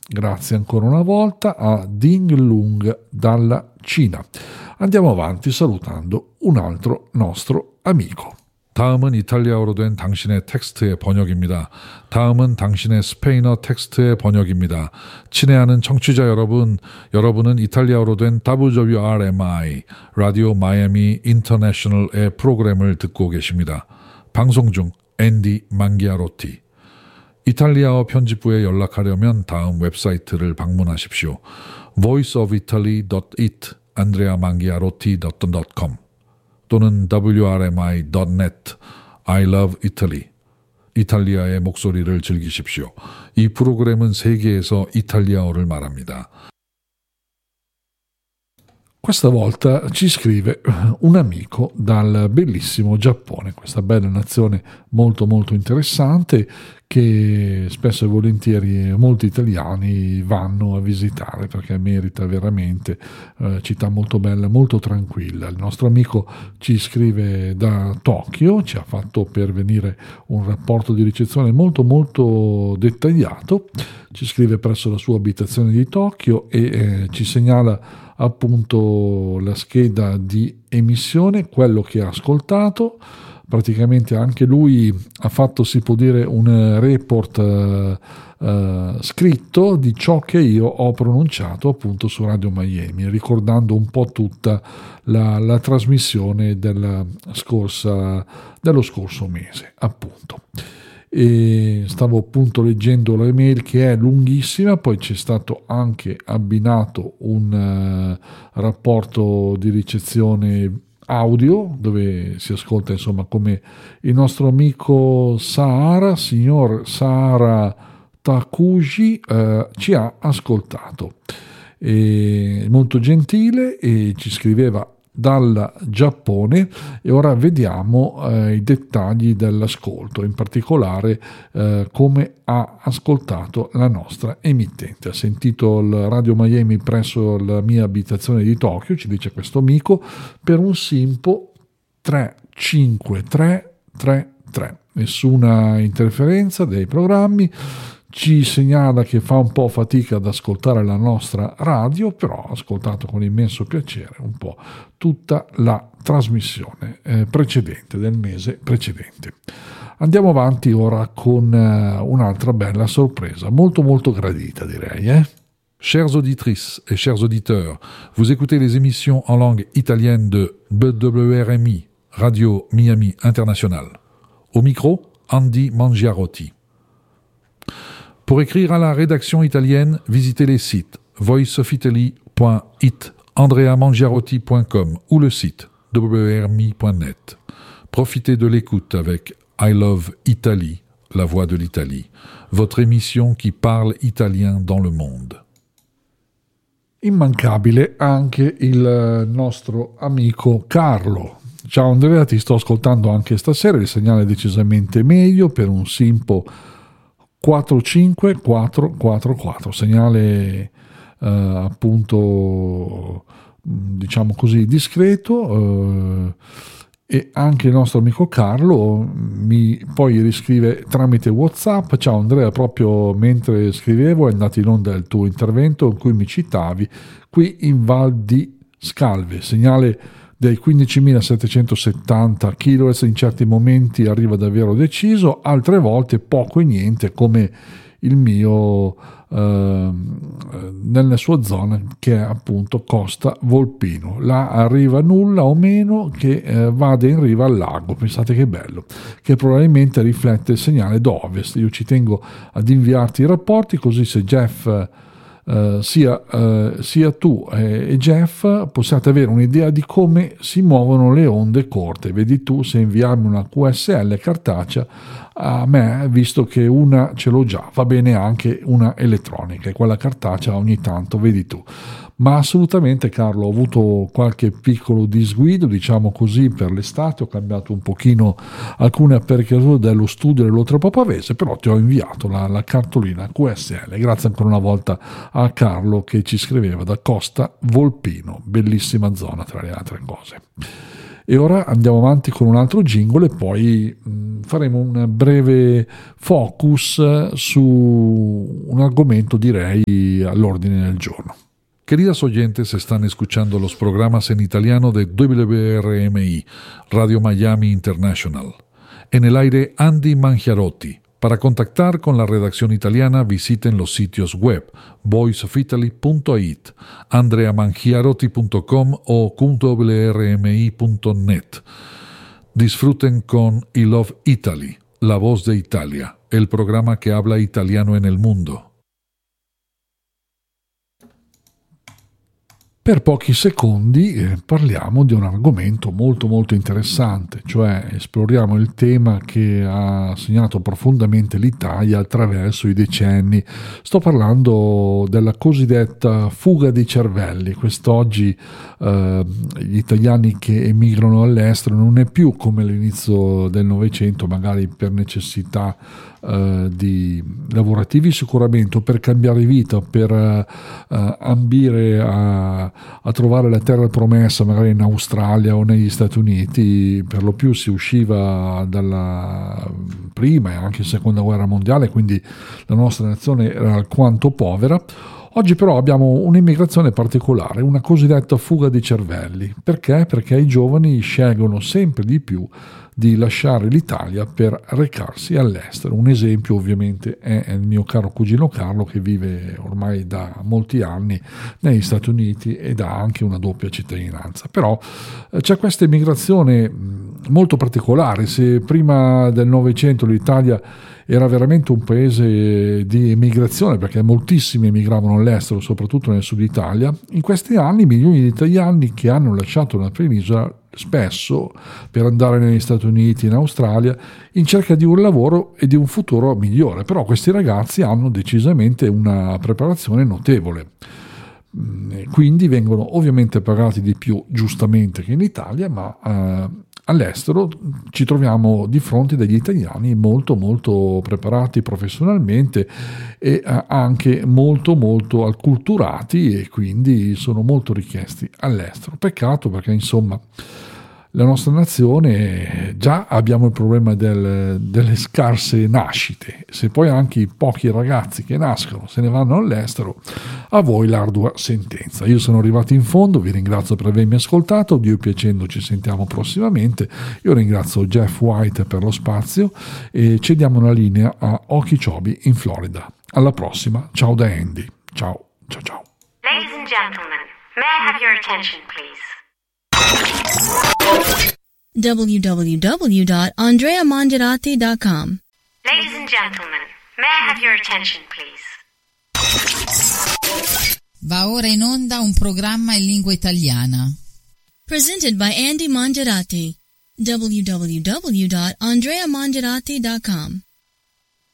Grazie ancora una volta a Ding Lung dalla Cina. Andiamo avanti salutando un altro nostro amico. 다음은 이탈리아어로 된 당신의 텍스트의 번역입니다. 다음은 당신의 스페인어 텍스트의 번역입니다. 친애하는 청취자 여러분, 여러분은 이탈리아어로 된 WRMI, 라디오 마이애미 인터내셔널의 프로그램을 듣고 계십니다. 방송 중 앤디 망기아로티. 이탈리아어 편집부에 연락하려면 다음 웹사이트를 방문하십시오. voiceofitaly.it, andreamangiarotti.com 또는 wrmi.net, I love Italy. 이탈리아의 목소리를 즐기십시오. 이 프로그램은 세계에서 이탈리아어를 말합니다. Questa volta ci scrive un amico dal bellissimo Giappone, questa bella nazione molto molto interessante che spesso e volentieri molti italiani vanno a visitare perché merita veramente, città molto bella, molto tranquilla. Il nostro amico ci scrive da Tokyo, ci ha fatto pervenire un rapporto di ricezione molto molto dettagliato, ci scrive presso la sua abitazione di Tokyo e ci segnala appunto la scheda di emissione, quello che ha ascoltato. Praticamente anche lui ha fatto, si può dire, un report scritto di ciò che io ho pronunciato appunto su Radio Miami, ricordando un po' tutta la trasmissione dello scorso mese appunto. E stavo appunto leggendo l'email che è lunghissima, poi c'è stato anche abbinato un rapporto di ricezione audio dove si ascolta insomma come il nostro amico Sahara, signor Sahara Takuji, ci ha ascoltato. Molto gentile e ci scriveva dal Giappone e ora vediamo i dettagli dell'ascolto, in particolare come ha ascoltato la nostra emittente. Ha sentito il Radio Miami presso la mia abitazione di Tokyo, ci dice questo amico, per un Simpo 35333, nessuna interferenza dei programmi. Ci segnala che fa un po' fatica ad ascoltare la nostra radio, però ha ascoltato con immenso piacere un po' tutta la trasmissione precedente, del mese precedente. Andiamo avanti ora con un'altra bella sorpresa, molto molto gradita direi. Chères auditrices et chers auditeurs, vous écoutez les émissions en langue italienne de WRMI, Radio Miami International. Au micro, Andy Mangiarotti. Pour écrire à la rédaction italienne, visitez les sites voiceofitaly.it, andreamangiarotti.com ou le site wrmi.net. Profitez de l'écoute avec I Love Italy, la voix de l'Italie, votre émission qui parle italien dans le monde. Immancabile anche il nostro amico Carlo. Ciao Andrea, ti sto ascoltando anche stasera, il segnale è decisamente meglio per un Simpo 45444, segnale appunto diciamo così discreto, e anche il nostro amico Carlo mi poi riscrive tramite WhatsApp: ciao Andrea, proprio mentre scrivevo è andato in onda il tuo intervento in cui mi citavi qui in Val di Scalve, segnale dei 15.770 kHz, in certi momenti arriva davvero deciso, altre volte poco e niente, come il mio nella sua zona che è appunto Costa Volpino. Là arriva nulla o meno che vada in riva al lago, pensate che bello, che probabilmente riflette il segnale d'ovest. Io ci tengo ad inviarti i rapporti così se Jeff sia tu e Jeff possiate avere un'idea di come si muovono le onde corte. Vedi tu se inviarmi una QSL cartacea a me, visto che una ce l'ho già, va bene anche una elettronica, e quella cartacea ogni tanto vedi tu. Ma assolutamente Carlo, ho avuto qualche piccolo disguido, diciamo così, per l'estate, ho cambiato un pochino alcune apparecchiature dello studio dell'Oltre Pavese, però ti ho inviato la cartolina QSL. Grazie ancora una volta a Carlo che ci scriveva da Costa Volpino, bellissima zona tra le altre cose. E ora andiamo avanti con un altro jingle e poi faremo un breve focus su un argomento, direi, all'ordine del giorno. Queridas oyentes, están escuchando los programas en italiano de WRMI, Radio Miami International. En el aire, Andy Mangiarotti. Para contactar con la redacción italiana, visiten los sitios web voiceofitaly.it, andreamangiarotti.com o wrmi.net. Disfruten con I Love Italy, la voz de Italia, el programa que habla italiano en el mundo. Per pochi secondi parliamo di un argomento molto molto interessante, cioè esploriamo il tema che ha segnato profondamente l'Italia attraverso i decenni. Sto parlando della cosiddetta fuga dei cervelli. Quest'oggi gli italiani che emigrano all'estero non è più come all'inizio del Novecento, magari per necessità di lavorativi sicuramente, o per cambiare vita, per ambire a trovare la terra promessa magari in Australia o negli Stati Uniti. Per lo più si usciva dalla prima e anche seconda guerra mondiale, quindi la nostra nazione era alquanto povera. Oggi però abbiamo un'immigrazione particolare, una cosiddetta fuga di cervelli. Perché? Perché i giovani scelgono sempre di più di lasciare l'Italia per recarsi all'estero. Un esempio ovviamente è il mio caro cugino Carlo, che vive ormai da molti anni negli Stati Uniti ed ha anche una doppia cittadinanza. Però c'è questa immigrazione molto particolare. Se prima del Novecento l'Italia era veramente un paese di emigrazione, perché moltissimi emigravano all'estero, soprattutto nel sud Italia, in questi anni milioni di italiani che hanno lasciato la penisola, spesso per andare negli Stati Uniti, in Australia, in cerca di un lavoro e di un futuro migliore. Però questi ragazzi hanno decisamente una preparazione notevole, quindi vengono ovviamente pagati di più, giustamente, che in Italia, ma all'estero ci troviamo di fronte degli italiani molto molto preparati professionalmente e anche molto molto acculturati, e quindi sono molto richiesti all'estero. Peccato, perché insomma la nostra nazione, già abbiamo il problema delle scarse nascite. Se poi anche i pochi ragazzi che nascono se ne vanno all'estero, a voi l'ardua sentenza. Io sono arrivato in fondo, vi ringrazio per avermi ascoltato, Dio piacendo ci sentiamo prossimamente. Io ringrazio Jeff White per lo spazio e cediamo la linea a Okeechobee in Florida. Alla prossima, ciao da Andy. Ciao, ciao, ciao. Ladies and gentlemen, may I have your attention, please? www.andreamangiarotti.com. Ladies and gentlemen, may I have your attention, please? Va ora in onda un programma in lingua italiana. Presented by Andy Mangiarotti. www.andreamangiarotti.com.